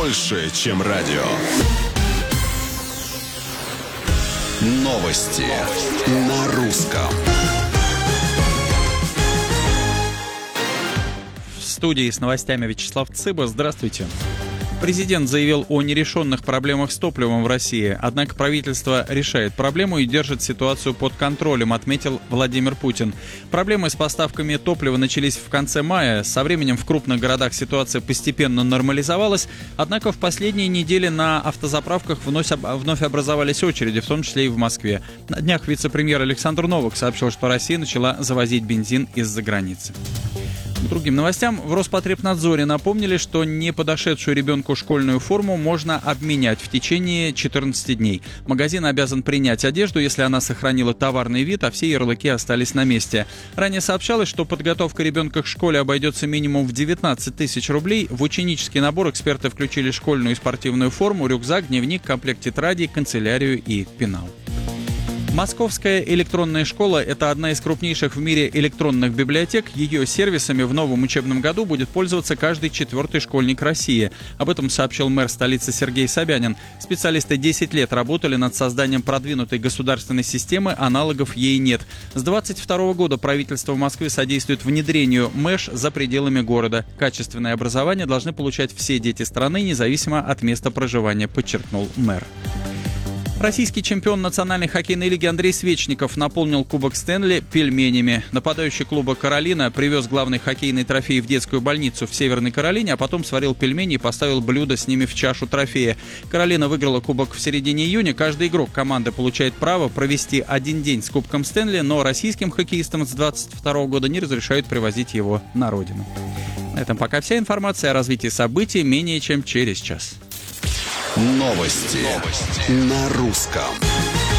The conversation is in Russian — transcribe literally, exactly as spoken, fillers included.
больше, чем радио. Новости на русском. В студии с новостями Вячеслав Цыба. Здравствуйте. Президент заявил о нерешенных проблемах с топливом в России, однако правительство решает проблему и держит ситуацию под контролем, отметил Владимир Путин. Проблемы с поставками топлива начались в конце мая. Со временем в крупных городах ситуация постепенно нормализовалась, однако в последние недели на автозаправках вновь, вновь образовались очереди, в том числе и в Москве. На днях вице-премьер Александр Новак сообщил, что Россия начала завозить бензин из-за границы. К другим новостям. В Роспотребнадзоре напомнили, что не подошедшую ребенку школьную форму можно обменять в течение четырнадцати дней. Магазин обязан принять одежду, если она сохранила товарный вид, а все ярлыки остались на месте. Ранее сообщалось, что подготовка ребенка к школе обойдется минимум в девятнадцать тысяч рублей. В ученический набор эксперты включили школьную и спортивную форму, рюкзак, дневник, комплект тетрадей, канцелярию и пенал. Московская электронная школа – это одна из крупнейших в мире электронных библиотек. Ее сервисами в новом учебном году будет пользоваться каждый четвертый школьник России. Об этом сообщил мэр столицы Сергей Собянин. Специалисты десять лет работали над созданием продвинутой государственной системы, аналогов ей нет. С двадцать второго года правительство Москвы содействует внедрению МЭШ за пределами города. Качественное образование должны получать все дети страны, независимо от места проживания, подчеркнул мэр. Российский чемпион Национальной хоккейной лиги Андрей Свечников наполнил Кубок Стэнли пельменями. Нападающий клуба «Каролина» привез главный хоккейный трофей в детскую больницу в Северной Каролине, а потом сварил пельмени и поставил блюдо с ними в чашу трофея. «Каролина» выиграла кубок в середине июня. Каждый игрок команды получает право провести один день с Кубком Стэнли, но российским хоккеистам с двадцать второго года не разрешают привозить его на родину. На этом пока вся информация. О развитии событий менее чем через час. Новости, Новости на русском.